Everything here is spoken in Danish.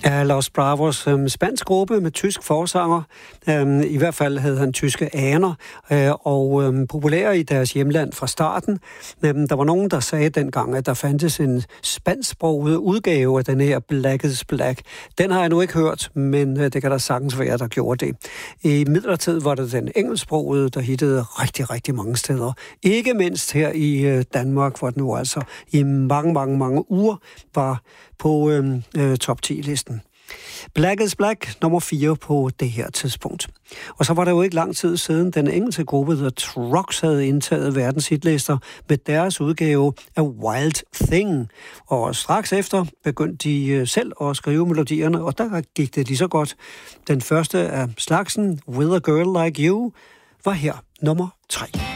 Ja, Los Bravos, spansk gruppe med tysk forsanger. I hvert fald havde han tyske aner, og populære i deres hjemland fra starten. Der var nogen, der sagde dengang, at der fandtes en spansksproget udgave af den her Black is Black. Den har jeg nu ikke hørt, men det kan da sagtens være, der gjorde det. I midlertid var det den engelsksprogede, der hittede rigtig, rigtig mange steder. Ikke mindst her i Danmark, hvor den nu altså i mange uger var på top 10-listen. Black is Black, nummer 4 på det her tidspunkt. Og så var det jo ikke lang tid siden, den engelske gruppe The Trucks havde indtaget verdens hitlister med deres udgave af Wild Thing. Og straks efter begyndte de selv at skrive melodierne, og der gik det lige så godt. Den første af slagsen, With a Girl Like You, var her nummer 3.